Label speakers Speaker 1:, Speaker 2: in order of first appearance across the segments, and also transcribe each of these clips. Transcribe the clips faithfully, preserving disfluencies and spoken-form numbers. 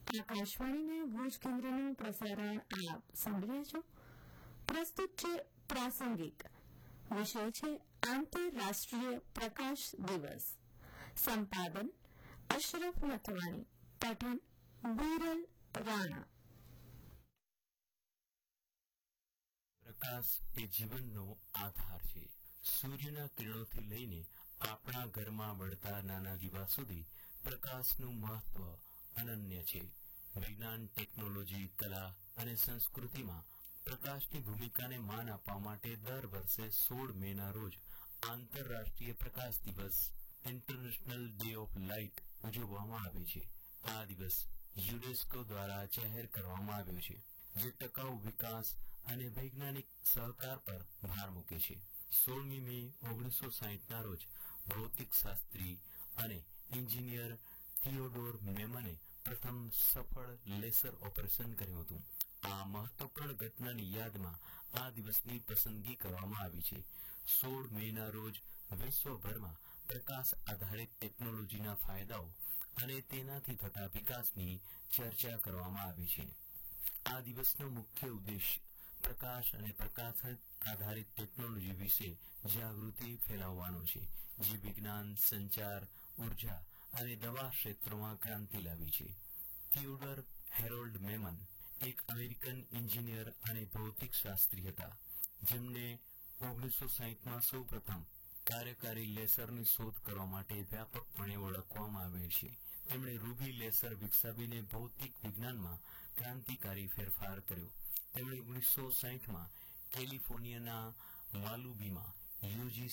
Speaker 1: આકાશવાણીના ભુજ કેન્દ્રનું પ્રસારણ આપ સાંભળ્યા છો. પ્રસ્તુત છે પ્રાસંગિક. વિષય છે આંતરરાષ્ટ્રીય પ્રકાશ દિવસ. સંપાદન અશરફ નથવાણી. પઠન વિરલ રાણા.
Speaker 2: પ્રકાશ એ જીવનનો આધાર છે. સૂર્યના કિરણોથી લઈને આપણા ઘરમાં મળતા નાના દીવા સુધી પ્રકાશનું મહત્વ અનન્ય છે. વિજ્ઞાન, ટેકનોલોજી, કલા અને સંસ્કૃતિમાં પ્રકાશની ભૂમિકાને માન આપવા માટે દર વર્ષે સોળ મે ના રોજ આંતરરાષ્ટ્રીય પ્રકાશ દિવસ ઇન્ટરનેશનલ ડે ઓફ લાઇટ ઉજવવામાં આવે છે. આ દિવસ યુનેસ્કો દ્વારા જાહેર કરવામાં આવ્યો છે, જે ટકાઉ વિકાસ અને વૈજ્ઞાનિક સહકાર પર ભાર મૂકે છે. સોળમી મે ઓગણીસો સાહીઠ ના રોજ ભૌતિક શાસ્ત્રી અને એન્જિનિયર થિયોડોર મેમને પ્રથમ સફળ લેસર ઓપરેશન કર્યું હતું. આ મહત્વપૂર્ણ ઘટનાની યાદમાં આ દિવસની પસંદગી કરવામાં આવી છે. સોળ મે ના રોજ વિશ્વભરમાં પ્રકાશ આધારિત ટેકનોલોજીના ફાયદાઓ અને તેનાથી થતા વિકાસની ચર્ચા કરવામાં આવી છે. આ દિવસનો મુખ્ય ઉદ્દેશ પ્રકાશ અને પ્રકાશ આધારિત ટેકનોલોજી વિશે જાગૃતિ ફેલાવવાનો છે, જે વિજ્ઞાન, સંચાર, ઉર્જા અને દવા ક્ષેત્રોમાં ક્રાંતિ લાવી છે. થિયોડોર હેરોલ્ડ મેમન એક અમેરિકન એન્જિનિયર અને ભૌતિક શાસ્ત્રી હતા, જેમને ઓગણીસો સાહીઠ માં સૌ પ્રથમ કાર્યકારી લેસરની શોધ કરવા માટે વ્યાપકપણે ઓળખવામાં આવે છે. તેમણે રૂબી લેસર વિકસાવીને ભૌતિક વિજ્ઞાનમાં ક્રાંતિકારી ફેરફાર કર્યો. તેમણે ઓગણીસો સાહીઠ માં કેલિફોર્નિયાના માલુબીમાં યુજીસ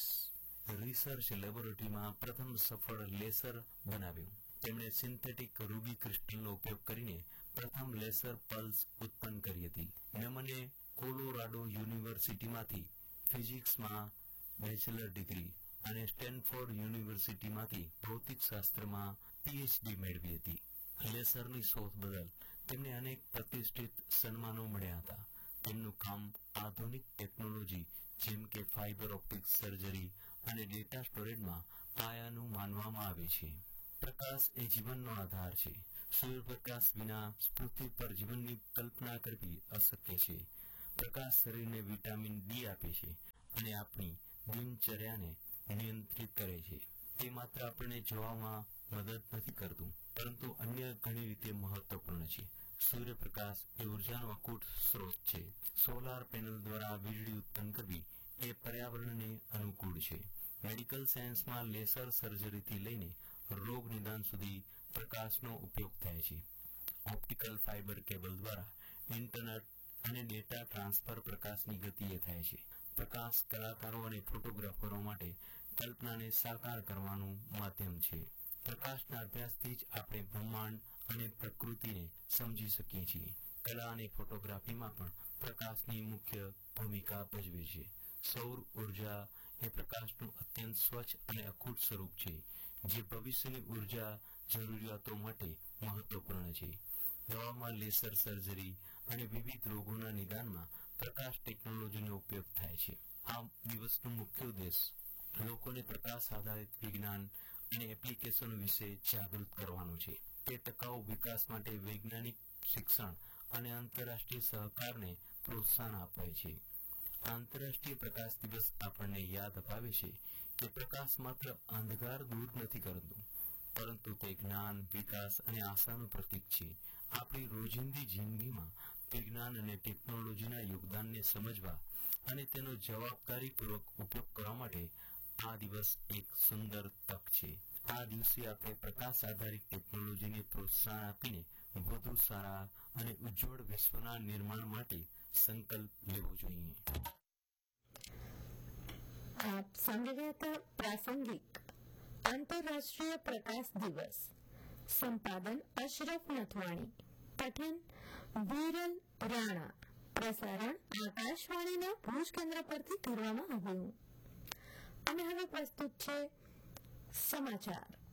Speaker 2: રિસર્ચ લેબોરેટરીમાં પ્રથમ સફળ લેસર બનાવ્યું. તેમણે સિન્થેટિક રૂબી ક્રિસ્ટલનો ઉપયોગ કરીને પ્રથમ લેસર પલ્સ ઉત્પન્ન કરી હતી. મેમને કોલોરાડો યુનિવર્સિટીમાંથી ફિઝિક્સમાં બેચલર ડિગ્રી અને સ્ટેનફોર્ડ યુનિવર્સિટીમાંથી ભૌતિકશાસ્ત્રમાં પીએચડી મેળવી હતી. લેસરની શોધ બદલ તેમને અનેક પ્રતિષ્ઠિત સન્માનો મળ્યા હતા. તેમનું કામ આધુનિક ટેકનોલોજી જેમ કે ફાઇબર ઓપ્ટિક સર્જરી અને ડેટા સ્ટોરેજમાં પાયાનું માનવામાં આવે છે. પ્રકાશ એ જીવનનો આધાર છે. સૂર્યપ્રકાશ વિના પૃથ્વી પર જીવનની કલ્પના કરવી અશક્ય છે. પ્રકાશ શરીરને વિટામિન ડી આપે છે અને આપણી દિનચર્યાને નિયંત્રિત કરે છે. તે માત્ર આપણને જોવામાં મદદ નથી કરતું, પરંતુ અન્ય ઘણી રીતે મહત્વપૂર્ણ છે. સૂર્યપ્રકાશ એ ઉર્જાનો અકૂટ સ્ત્રોત છે. સોલાર પેનલ દ્વારા વીજળી ઉત્પન્ન કરવી એ પર્યાવરણને અનુકૂળ છે. મેડિકલ સાયન્સમાં લેસર સર્જરીથી લઈને રોગ નિદાન સુધી પ્રકાશનો ઉપયોગ થાય છે. ઓપ્ટિકલ ફાઇબર કેબલ દ્વારા ઇન્ટરનેટ અને ડેટા ટ્રાન્સફર પ્રકાશની ગતિએ થાય છે. પ્રકાશ કલાકારો અને ફોટોગ્રાફરો માટે કલ્પનાને સાકાર કરવાનું માધ્યમ છે. પ્રકાશના અભ્યાસથી જ આપણે બ્રહ્માંડ અને પ્રકૃતિને સમજી શકીએ છીએ. કલા અને ફોટોગ્રાફીમાં પણ પ્રકાશની મુખ્ય ભૂમિકા ભજવે છે. સૌર ઉર્જા એ પ્રકાશનું અત્યંત સ્વચ્છ અને અખૂટ સ્વરૂપ છે, જે ભવિષ્યની ઉર્જા જરૂરિયાતો માટે મહત્વપૂર્ણ છે. દવામાં લેસર સર્જરી અને વિવિધ રોગોના નિદાનમાં પ્રકાશ ટેકનોલોજીનો ઉપયોગ થાય છે. આ દિવસનો મુખ્ય ઉદ્દેશ લોકોને પ્રકાશ આધારિત વિજ્ઞાન અને એપ્લિકેશનો વિશે જાગૃત કરવાનો છે. તે ટકાઉ વિકાસ માટે વૈજ્ઞાનિક શિક્ષણ અને આંતરરાષ્ટ્રીય સહકારને પ્રોત્સાહન આપે છે. આંતરરાષ્ટ્રીય પ્રકાશ દિવસ આપણને યાદ અપાવે છે કે પ્રકાશ માત્ર અંધકાર દૂર નથી કરતું, પરંતુ તે જ્ઞાન, વિકાસ અને આશાનું પ્રતીક છે. આપણી રોજિંદી જિંદગીમાં વિજ્ઞાન અને ટેકનોલોજીના યોગદાનને સમજવા અને તેનો જવાબદારીપૂર્વક ઉપયોગ કરવા માટે આ દિવસ એક સુંદર તક છે. આ દિવસે આપણે પ્રકાશ આધારિત ટેકનોલોજીને પ્રોત્સાહન આપીને વધુ સારા અને ઉજ્જવળ વિશ્વના નિર્માણ માટે સંકલ્પ લેવો જોઈએ.
Speaker 1: આપ સાંભળી હતા પ્રાસંગિક આંતરરાષ્ટ્રીય પ્રકાશ દિવસ. સંપાદન અશરફ નથવાણી. પઠન વિરલ રાણા. પ્રસારણ આકાશવાણીના ભુજ કેન્દ્ર પરથી કરવામાં આવ્યું. અને હવે પ્રસ્તુત છે સમાચાર.